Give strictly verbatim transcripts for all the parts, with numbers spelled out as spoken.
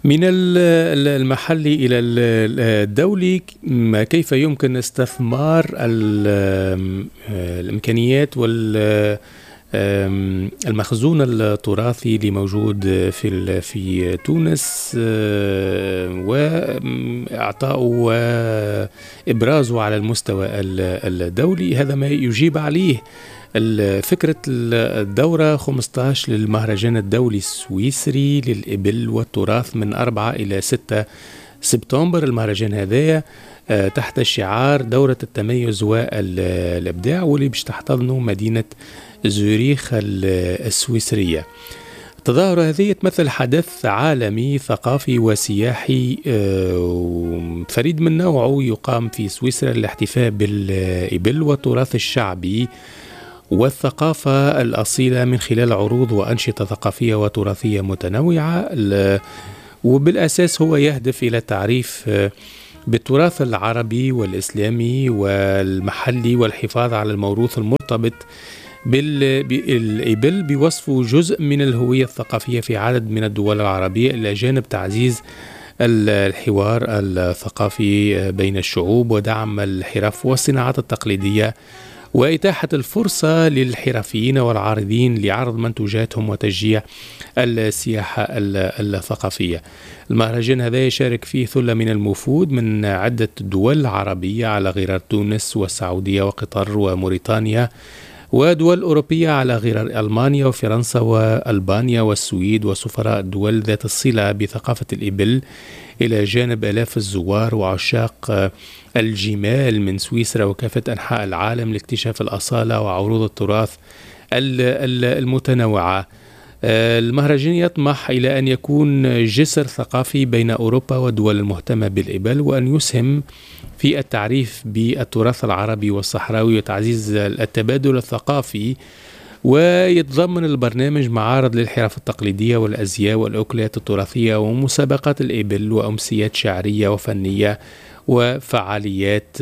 من المحلي إلى الدولي، كيف يمكن استثمار الإمكانيات والمخزون التراثي اللي موجود في في تونس وإعطائه وإبرازه على المستوى الدولي؟ هذا ما يجيب عليه فكرة الدورة خمسة عشر للمهرجان الدولي السويسري للإبل والتراث من أربعة إلى ستة سبتمبر. المهرجان هذا تحت شعار دورة التميز والإبداع، واللي باش تحتضنه مدينة زوريخ السويسرية. التظاهرة هذه تمثل حدث عالمي ثقافي وسياحي فريد من نوعه يقام في سويسرا للاحتفاء بالإبل والتراث الشعبي والثقافة الأصيلة من خلال عروض وأنشطة ثقافية وتراثية متنوعة، وبالأساس هو يهدف إلى تعريف بالتراث العربي والإسلامي والمحلي والحفاظ على الموروث المرتبط بالإبل بوصفه جزء من الهوية الثقافية في عدد من الدول العربية، إلى جانب تعزيز الحوار الثقافي بين الشعوب ودعم الحرف والصناعات التقليدية وإتاحة الفرصة للحرفيين والعارضين لعرض منتوجاتهم وتشجيع السياحة الثقافية. المهرجان هذا يشارك فيه ثلة من الموفود من عدة دول عربية على غرار تونس والسعودية وقطر وموريتانيا، ودول أوروبية على غرار ألمانيا وفرنسا وألبانيا والسويد، وسفراء الدول ذات الصلة بثقافة الإبل، إلى جانب آلاف الزوار وعشاق الجمال من سويسرا وكافة أنحاء العالم لاكتشاف الأصالة وعروض التراث المتنوعة. المهرجان يطمح إلى أن يكون جسر ثقافي بين أوروبا والدول المهتمة بالإبل، وأن يسهم في التعريف بالتراث العربي والصحراوي وتعزيز التبادل الثقافي. ويتضمن البرنامج معارض للحرف التقليدية والأزياء والأكلات التراثية ومسابقات الإبل وأمسيات شعرية وفنية وفعاليات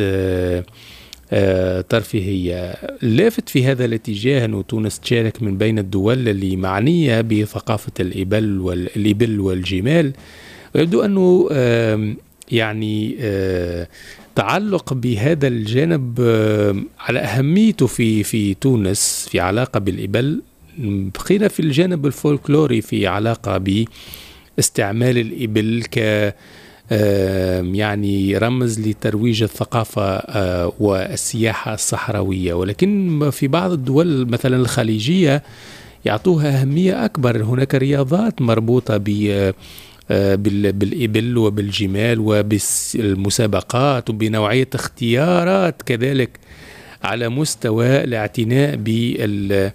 ترفيهية. لافت في هذا الاتجاه أن تونس تشارك من بين الدول اللي معنية بثقافة الإبل والإبل والجمال، ويبدو أنه يعني تعلق بهذا الجانب على أهميته في في تونس في علاقة بالإبل. بقينا في الجانب الفولكلوري في علاقة باستعمال الإبل ك يعني رمز لترويج الثقافة والسياحة الصحراوية، ولكن في بعض الدول مثلا الخليجية يعطوها أهمية أكبر. هناك رياضات مربوطة ب بالإبل وبالجمال وبالمسابقات وبنوعية اختيارات كذلك على مستوى الاعتناء بال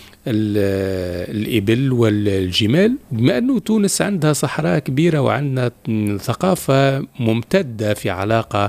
الإبل والجمال. بما أنه تونس عندها صحراء كبيرة وعندنا ثقافة ممتدة في علاقة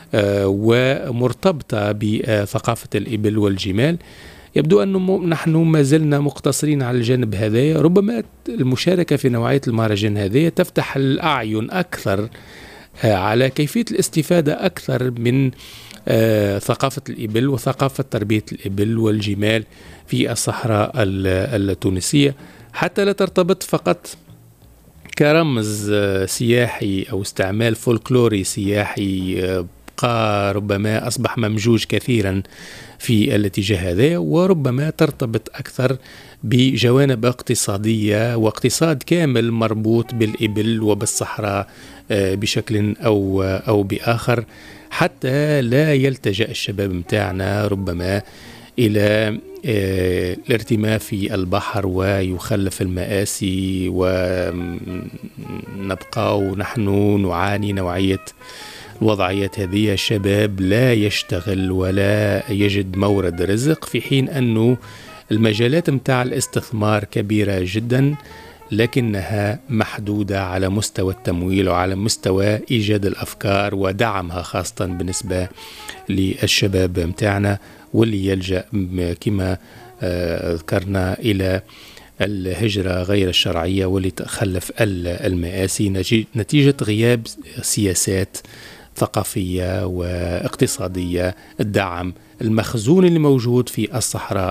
ومرتبطة بثقافة الإبل والجمال، يبدو أنه نحن ما زلنا مقتصرين على الجانب هذا. ربما المشاركة في نوعية المهرجان هذه تفتح الأعين أكثر على كيفية الاستفادة أكثر من ثقافة الإبل وثقافة تربية الإبل والجمال في الصحراء التونسية، حتى لا ترتبط فقط كرمز سياحي أو استعمال فولكلوري سياحي، بقى ربما أصبح ممجوج كثيرا في الاتجاه هذا، وربما ترتبط أكثر بجوانب اقتصادية واقتصاد كامل مربوط بالإبل وبالصحراء بشكل أو أو بآخر، حتى لا يلتجأ الشباب متاعنا ربما إلى الارتماء في البحر ويخلف المآسي، ونبقى ونحن نعاني نوعية الوضعيات هذه. الشباب لا يشتغل ولا يجد مورد رزق، في حين أنه المجالات متاع الاستثمار كبيرة جدا، لكنها محدودة على مستوى التمويل وعلى مستوى إيجاد الأفكار ودعمها، خاصة بالنسبة للشباب متاعنا، واللي يلجأ كما ذكرنا إلى الهجرة غير الشرعية واللي تخلف المآسي نتيجة غياب سياسات ثقافية واقتصادية الدعم المخزون اللي موجود في الصحراء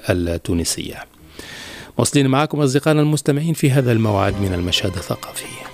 التونسية. واصلين معكم أصدقائنا المستمعين في هذا الموعد من المشهد الثقافي.